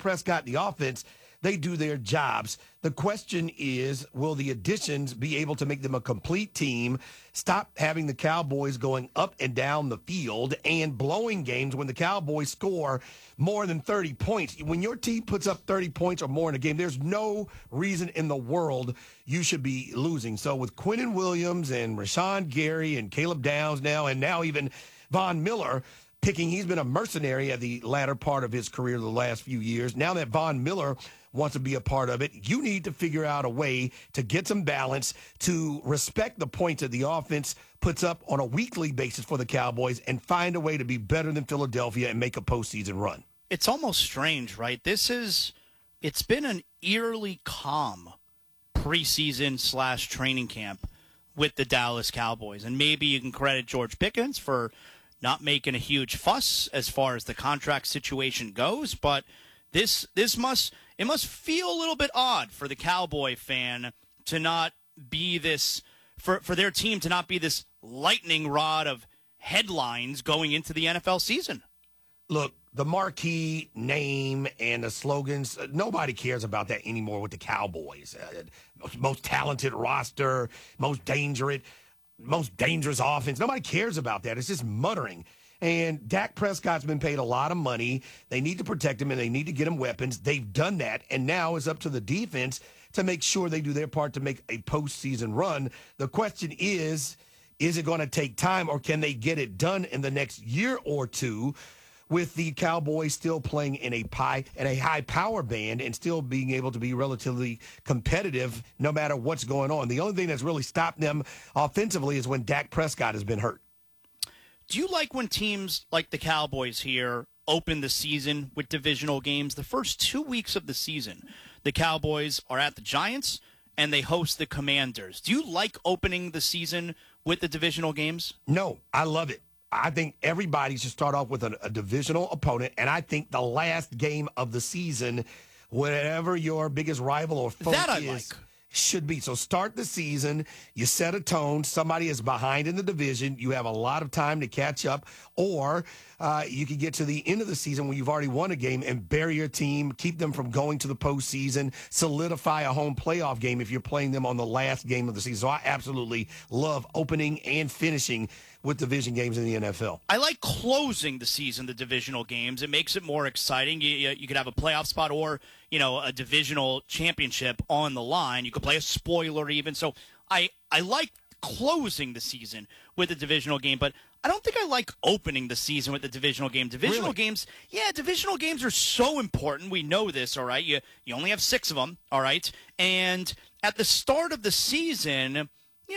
Prescott, the offense, they do their jobs. The question is, will the additions be able to make them a complete team, stop having the Cowboys going up and down the field and blowing games when the Cowboys score more than 30 points? When your team puts up 30 points or more in a game, there's no reason in the world you should be losing. So with Quinnen Williams and Rashawn Gary and Caleb Downs and now even Von Miller picking, he's been a mercenary at the latter part of his career the last few years. Now that Von Miller wants to be a part of it, you need to figure out a way to get some balance, to respect the points that the offense puts up on a weekly basis for the Cowboys and find a way to be better than Philadelphia and make a postseason run. It's almost strange, right? It's been an eerily calm preseason / training camp with the Dallas Cowboys. And maybe you can credit George Pickens for not making a huge fuss as far as the contract situation goes, but this must feel a little bit odd for the Cowboy fan to not be this, for their team to not be this lightning rod of headlines going into the NFL season. Look, the marquee name and the slogans, nobody cares about that anymore with the Cowboys. Most talented roster, most dangerous offense. Nobody cares about that. It's just muttering. And Dak Prescott's been paid a lot of money. They need to protect him, and they need to get him weapons. They've done that, and now it's up to the defense to make sure they do their part to make a postseason run. The question is it going to take time, or can they get it done in the next year or two with the Cowboys still playing in a high power band and still being able to be relatively competitive no matter what's going on? The only thing that's really stopped them offensively is when Dak Prescott has been hurt. Do you like when teams like the Cowboys here open the season with divisional games? The first 2 weeks of the season, the Cowboys are at the Giants and they host the Commanders. Do you like opening the season with the divisional games? No, I love it. I think everybody should start off with a divisional opponent, and I think the last game of the season, whatever your biggest rival or foe should be. So start the season, you set a tone, somebody is behind in the division, you have a lot of time to catch up, or you can get to the end of the season when you've already won a game and bury your team, keep them from going to the postseason, solidify a home playoff game if you're playing them on the last game of the season. So I absolutely love opening and finishing with division games in the NFL. I like closing the season, the divisional games. It makes it more exciting. You could have a playoff spot or, a divisional championship on the line. You could play a spoiler even. So I like closing the season with a divisional game, but I don't think I like opening the season with the divisional game. Divisional games are so important. We know this, all right? You only have 6 of them, all right? And at the start of the season,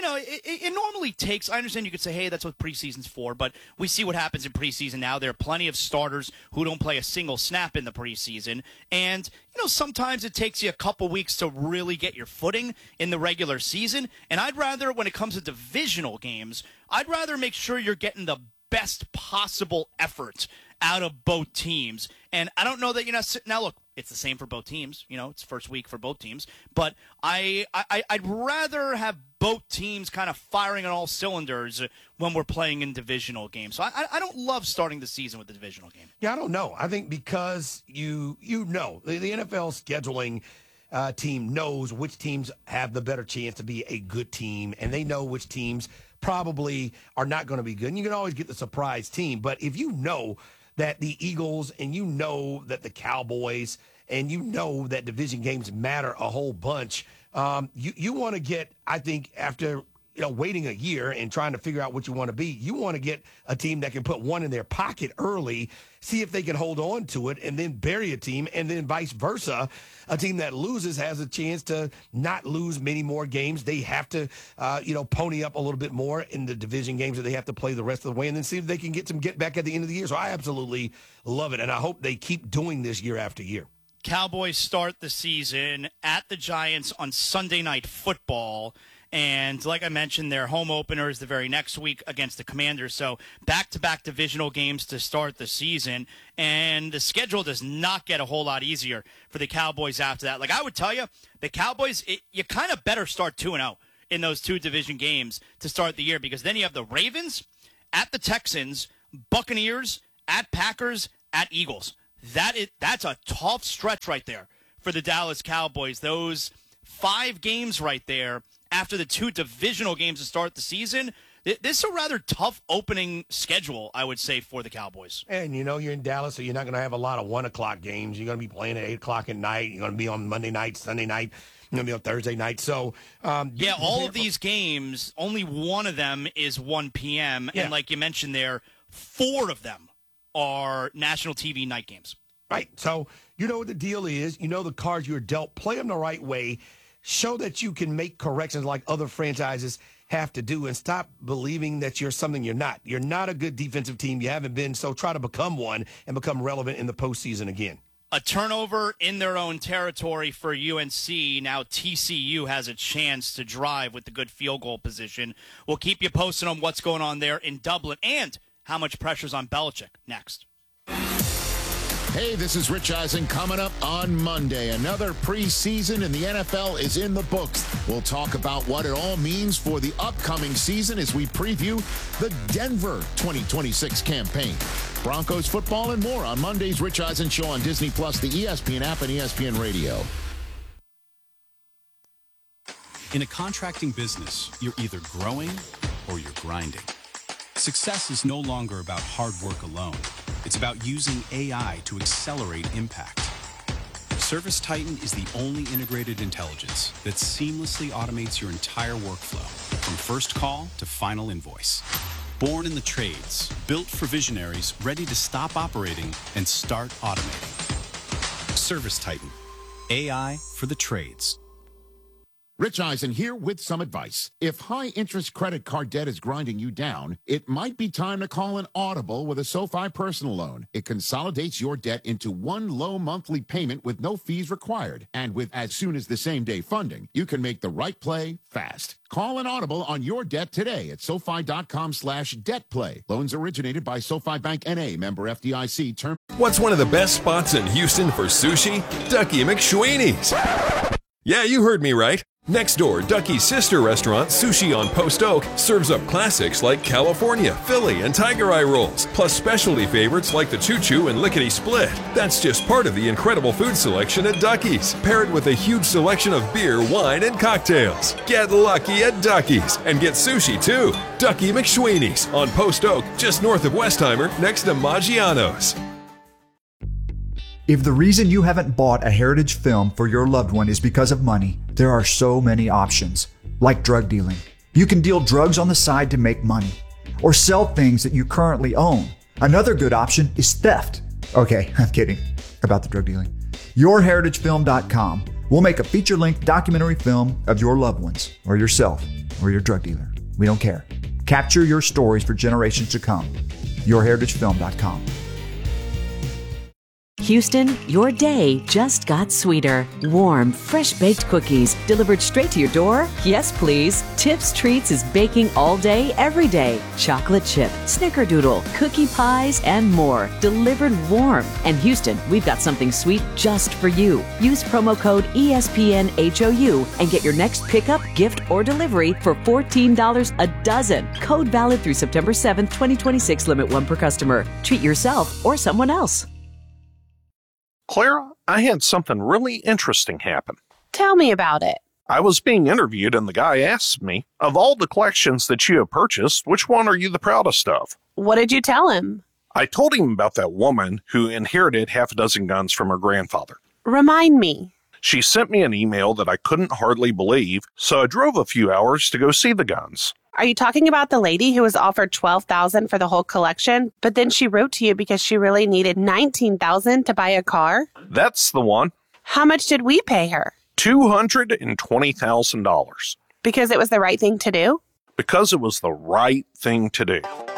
it normally takes – I understand you could say, hey, that's what preseason's for, but we see what happens in preseason now. There are plenty of starters who don't play a single snap in the preseason. And, sometimes it takes you a couple weeks to really get your footing in the regular season. And I'd rather, when it comes to divisional games, I'd rather make sure you're getting the best possible effort out of both teams. And I don't know that now look, it's the same for both teams. It's first week for both teams. But I'd rather have both teams kind of firing on all cylinders when we're playing in divisional games. So I don't love starting the season with the divisional game. Yeah, I don't know. I think because the NFL scheduling team knows which teams have the better chance to be a good team, and they know which teams probably are not going to be good. And you can always get the surprise team. But if you know that the Eagles and you know that the Cowboys and you know that division games matter a whole bunch, you want to get, I think, after waiting a year and trying to figure out what you want to be, you want to get a team that can put one in their pocket early, see if they can hold on to it, and then bury a team, and then vice versa. A team that loses has a chance to not lose many more games. They have to, pony up a little bit more in the division games that they have to play the rest of the way, and then see if they can get some get back at the end of the year. So I absolutely love it, and I hope they keep doing this year after year. Cowboys start the season at the Giants on Sunday Night Football. And like I mentioned, their home opener is the very next week against the Commanders. So back-to-back divisional games to start the season. And the schedule does not get a whole lot easier for the Cowboys after that. Like I would tell you, the Cowboys, you kind of better start 2-0 in those 2 division games to start the year, because then you have the Ravens at the Texans, Buccaneers at Packers at Eagles. that's a tough stretch right there for the Dallas Cowboys. Those 5 games right there after the 2 divisional games to start the season. This is a rather tough opening schedule, I would say, for the Cowboys. And, you're in Dallas, so you're not going to have a lot of 1 o'clock games. You're going to be playing at 8 o'clock at night. You're going to be on Monday night, Sunday night. You're going to be on Thursday night. So, all of these games, only one of them is 1 p.m. Yeah. And like you mentioned there, 4 of them are national TV night games. Right. So, you know what the deal is. You know the cards you're dealt. Play them the right way. Show that you can make corrections like other franchises have to do, and stop believing that you're something you're not. You're not a good defensive team. You haven't been, so try to become one and become relevant in the postseason again. A turnover in their own territory for UNC. Now TCU has a chance to drive with the good field goal position. We'll keep you posted on what's going on there in Dublin and how much pressure's on Belichick next. Hey, this is Rich Eisen coming up on Monday. Another preseason in the NFL is in the books. We'll talk about what it all means for the upcoming season as we preview the Denver 2026 campaign. Broncos football and more on Monday's Rich Eisen Show on Disney+, the ESPN app, and ESPN Radio. In a contracting business, you're either growing or you're grinding. Success is no longer about hard work alone. It's about using AI to accelerate impact. ServiceTitan is the only integrated intelligence that seamlessly automates your entire workflow, from first call to final invoice. Born in the trades, built for visionaries ready to stop operating and start automating. ServiceTitan, AI for the trades. Rich Eisen here with some advice. If high-interest credit card debt is grinding you down, it might be time to call an Audible with a SoFi personal loan. It consolidates your debt into one low monthly payment with no fees required. And with as soon as the same-day funding, you can make the right play fast. Call an Audible on your debt today at SoFi.com/debtplay. Loans originated by SoFi Bank N.A., member FDIC. Term. What's one of the best spots in Houston for sushi? Ducky McShweeney's. Yeah, you heard me right. Next door, Ducky's sister restaurant, Sushi on Post Oak, serves up classics like California, Philly, and Tiger Eye rolls, plus specialty favorites like the Choo Choo and Lickety Split. That's just part of the incredible food selection at Ducky's, paired with a huge selection of beer, wine, and cocktails. Get lucky at Ducky's and get sushi too. Ducky McShweeney's on Post Oak, just north of Westheimer, next to Maggiano's. If the reason you haven't bought a heritage film for your loved one is because of money, there are so many options, like drug dealing. You can deal drugs on the side to make money, or sell things that you currently own. Another good option is theft. Okay, I'm kidding about the drug dealing. YourHeritageFilm.com will make a feature-length documentary film of your loved ones, or yourself, or your drug dealer. We don't care. Capture your stories for generations to come. YourHeritageFilm.com. Houston, your day just got sweeter. Warm, fresh-baked cookies delivered straight to your door? Yes, please. Tips Treats is baking all day, every day. Chocolate chip, snickerdoodle, cookie pies, and more. Delivered warm. And Houston, we've got something sweet just for you. Use promo code ESPNHOU and get your next pickup, gift, or delivery for $14 a dozen. Code valid through September 7th, 2026. Limit 1 per customer. Treat yourself or someone else. Clara, I had something really interesting happen. Tell me about it. I was being interviewed and the guy asked me, of all the collections that you have purchased, which one are you the proudest of? What did you tell him? I told him about that woman who inherited half a dozen guns from her grandfather. Remind me. She sent me an email that I couldn't hardly believe, so I drove a few hours to go see the guns. Are you talking about the lady who was offered $12,000 for the whole collection, but then she wrote to you because she really needed $19,000 to buy a car? That's the one. How much did we pay her? $220,000. Because it was the right thing to do? Because it was the right thing to do.